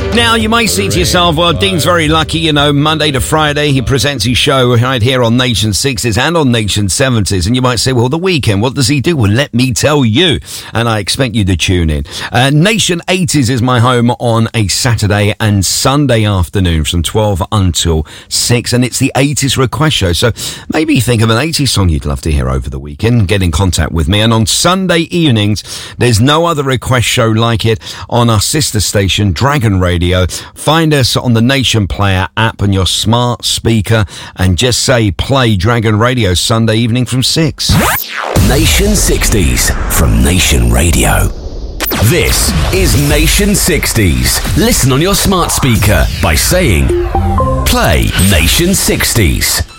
Now, you might say to yourself, well, Dean's very lucky, you know, Monday to Friday, he presents his show right here on Nation 60s and on Nation 70s. And you might say, well, the weekend, what does he do? Well, let me tell you. And I expect you to tune in. Nation 80s is my home on a Saturday and Sunday afternoon from 12 until 6. And it's the 80s request show. So maybe you think of an 80s song you'd love to hear over the weekend. Get in contact with me. And on Sunday evenings, there's no other request show like it on our sister station, Dragon Radio. Find us on the Nation Player app on your smart speaker and just say play Dragon Radio Sunday evening from 6. Nation 60s from Nation Radio. This is Nation 60s. Listen on your smart speaker by saying play Nation 60s.